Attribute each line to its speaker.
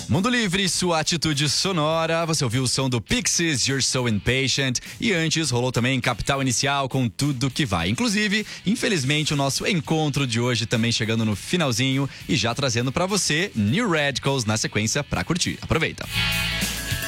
Speaker 1: Mundo Livre, sua atitude sonora. Você ouviu o som do Pixies, You're So Impatient. E antes rolou também Capital Inicial com Tudo Que Vai. Inclusive, infelizmente, o nosso encontro de hoje também chegando no finalzinho e já trazendo pra você New Radicals na sequência pra curtir. Aproveita.